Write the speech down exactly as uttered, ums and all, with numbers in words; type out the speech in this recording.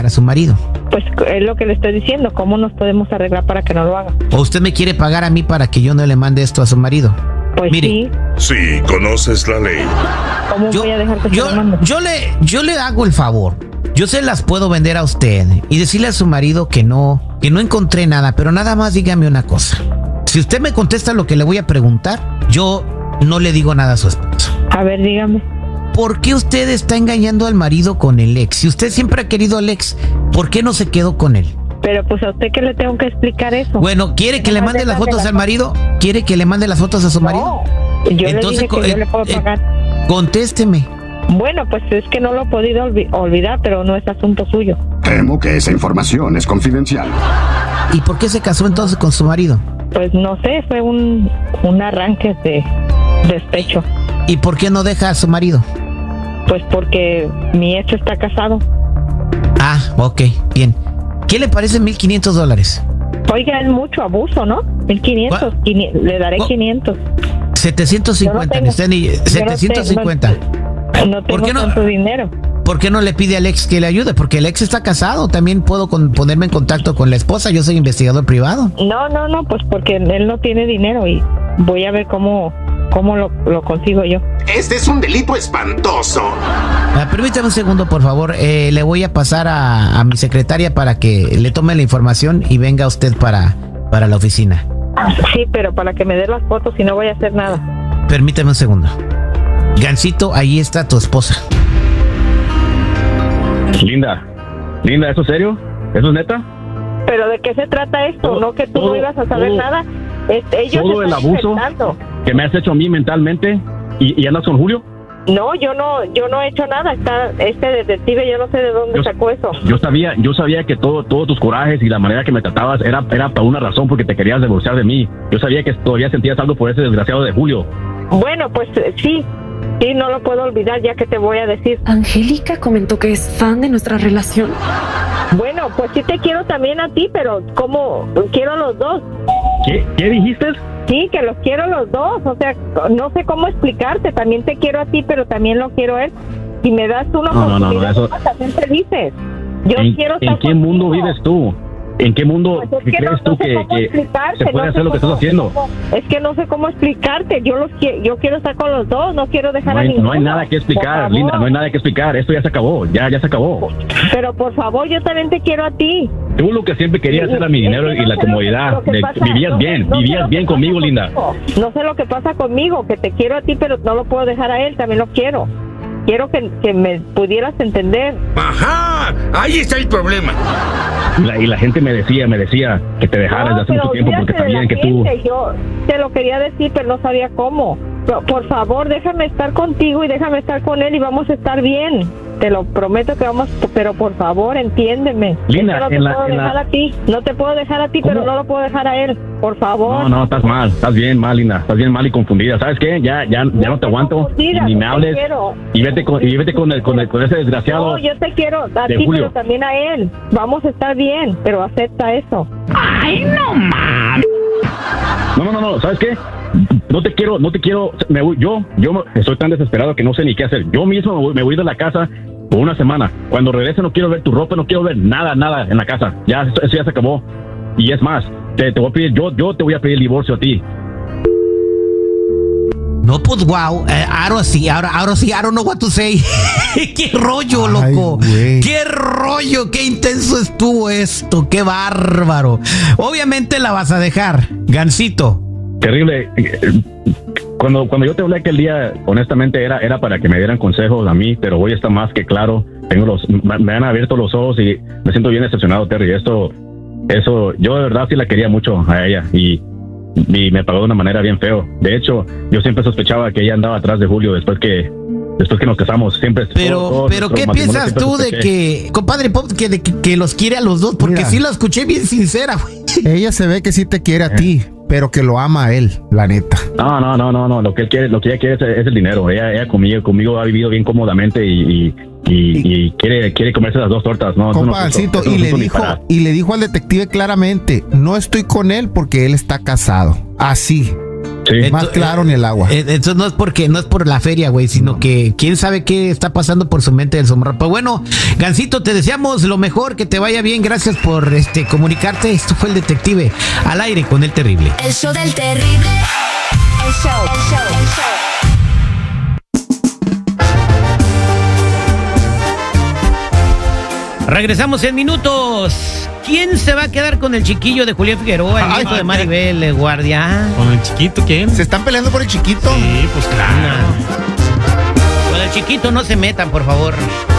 a su marido. Pues es lo que le estoy diciendo, ¿cómo nos podemos arreglar para que no lo haga? ¿O usted me quiere pagar a mí para que yo no le mande esto a su marido? Pues Mire, sí. Sí, conoces la ley. ¿Cómo yo, voy a dejar que yo, se lo mande? yo le, yo le hago el favor. Yo se las puedo vender a usted y decirle a su marido que no, que no encontré nada, pero nada más dígame una cosa. Si usted me contesta lo que le voy a preguntar, yo no le digo nada a su esposo. A ver, dígame. ¿Por qué usted está engañando al marido con el ex? Si usted siempre ha querido al ex, ¿por qué no se quedó con él? Pero pues a usted que le tengo que explicar eso. Bueno, ¿quiere que le mande las fotos al marido? ¿Quiere que le mande las fotos a su marido? No, yo Entonces, le dije que eh, yo le puedo eh, pagar. Contésteme. Bueno, pues es que no lo he podido olvi- olvidar, pero no es asunto suyo. Temo que esa información es confidencial. ¿Y por qué se casó entonces con su marido? Pues no sé, fue un, un arranque de despecho. ¿Y por qué no deja a su marido? Pues porque mi ex está casado. Ah, ok, bien. ¿Qué le parece mil quinientos dólares? Oiga, es mucho abuso, ¿no? mil quinientos, quini- le daré ¿Cuál? quinientos. setecientos cincuenta, Yo no tengo- ni- setecientos cincuenta. No tengo ¿Por qué no? tanto dinero. ¿Por qué no le pide al ex que le ayude? Porque el ex está casado. También puedo con- ponerme en contacto con la esposa. Yo soy investigador privado. No, no, no, pues porque él no tiene dinero y voy a ver cómo, cómo lo, lo consigo yo. Este es un delito espantoso. Ah, permítame un segundo, por favor. Eh, le voy a pasar a, a mi secretaria para que le tome la información y venga usted para, para la oficina. Sí, pero para que me dé las fotos y no voy a hacer nada. Permítame un segundo. Gansito, ahí está tu esposa. Linda, Linda, ¿eso es serio? ¿Eso es neta? ¿Pero de qué se trata esto? Todo- ¿No que tú todo- no ibas a saber todo- nada? Este, ellos todo el están abuso inventando. que me has hecho a mí mentalmente y, y andas con Julio. No, yo no, yo no he hecho nada. Está este detective, yo no sé de dónde Yo- sacó eso. Yo sabía, yo sabía que todo, todos tus corajes y la manera que me tratabas era, era por una razón, porque te querías divorciar de mí. Yo sabía que todavía sentías algo por ese desgraciado de Julio. Bueno, pues eh, sí, sí, no lo puedo olvidar, ya que te voy a decir. Angélica comentó que es fan de nuestra relación. Bueno, pues sí te quiero también a ti, pero ¿cómo? Quiero a los dos. ¿Qué? ¿Qué dijiste? Sí, que los quiero los dos. O sea, no sé cómo explicarte. También te quiero a ti, pero también lo quiero a él. Si me das una No, no, no, no, oportunidad, eso- vamos a ser felices. Yo ¿En, quiero ¿en estar qué mundo contigo. vives tú? ¿En qué mundo Pues es que crees no, tú no sé que, cómo que explicarte, se puede no hacer sé lo que estás cómo- haciendo? cómo- es que no sé cómo explicarte. Yo los qui- yo quiero estar con los dos, no quiero dejar No a hay, ninguno. no hay nada que Por explicar, favor. Linda, no hay nada que explicar. Esto ya se acabó, ya, ya se acabó. Pero por favor, yo también te quiero a ti. Tú lo que siempre querías era mi dinero Es que y no la sé lo que- comodidad. lo que de- pasa- vivías no sé- bien, no sé vivías lo que bien pasa conmigo, Linda. No sé lo que pasa conmigo, que te quiero a ti, pero no lo puedo dejar a él, también lo quiero. Quiero que, que me pudieras entender. Ajá, ahí está el problema. Y la, y la gente me decía, me decía que te dejaras No, de hace pero mucho tiempo porque olvídate de sabían la que tú... gente. Yo te lo quería decir, pero no sabía cómo. Pero, por favor, déjame estar contigo y déjame estar con él y vamos a estar bien. Te lo prometo que vamos, pero por favor, entiéndeme. Linda, Es que no te en la- puedo en la- dejar a ti. No te puedo dejar a ti, ¿Cómo? pero no lo puedo dejar a él. Por favor. No, no, estás mal, estás bien mal, Linda, estás bien mal y confundida. ¿Sabes qué? Ya, ya, ya no te aguanto, confundida, ni me no te hables quiero. y vete con, y vete con, el, con, el, con ese desgraciado. No, yo te quiero a de ti, Julio. pero también a él. Vamos a estar bien, pero acepta eso. No, no, no, no, ¿sabes qué? No te quiero, no te quiero, me voy, yo, yo me- estoy tan desesperado que no sé ni qué hacer. Yo mismo me voy, me voy de la casa por una semana. Cuando regrese no quiero ver tu ropa, no quiero ver nada, nada en la casa. Ya, eso, eso ya se acabó. Y es más, te, te voy a pedir, yo, yo te voy a pedir el divorcio a ti. No, pues wow, eh, ahora sí, ahora, ahora sí, I don't know what to say. Qué rollo, Ay, loco. güey. Qué rollo, qué intenso estuvo esto, qué bárbaro. Obviamente la vas a dejar, Gansito. Terrible. Cuando, cuando yo te hablé aquel día, honestamente era, era para que me dieran consejos a mí, pero hoy está más que claro. Tengo los, me me han abierto los ojos y me siento bien decepcionado, Terry. Esto, eso, yo de verdad sí la quería mucho a ella y, y me pagó de una manera bien feo. De hecho, yo siempre sospechaba que ella andaba atrás de Julio después que, después que nos casamos. Siempre. Pero, todo- todo pero nuestro ¿qué matrimonio piensas siempre tú de sospeché. que, compadre Pop, que, de que, que los quiere a los dos? Porque Mira. sí la escuché bien sincera, güey. Ella se ve que sí te quiere a ti, pero que lo ama a él, la neta. No, no, no, no, no. Lo que él quiere, lo que ella quiere es, es el dinero. Ella, ella conmigo, conmigo ha vivido bien cómodamente y, y, y, y quiere, quiere comerse las dos tortas. No, eso no es justo, Compadrecito, eso no y es le justo ni dijo, para- y le dijo al detective claramente, no estoy con él porque él está casado. Así. Sí. Más claro ni el agua. Eh, Entonces no es porque no es por la feria, güey, sino No. que quién sabe qué está pasando por su mente del sombrero. Pues bueno, Gancito, te deseamos lo mejor, que te vaya bien. Gracias por este comunicarte. Esto fue el detective al aire con el terrible. El show del terrible. El show, el show, el show. Regresamos en minutos. ¿Quién se va a quedar con el chiquillo de Julián Figueroa, el Ay, nieto de ay, Maribel eh, Guardia? ¿Con el chiquito quién? ¿Se están peleando por el chiquito? Sí, pues claro. Con el chiquito no se metan, por favor.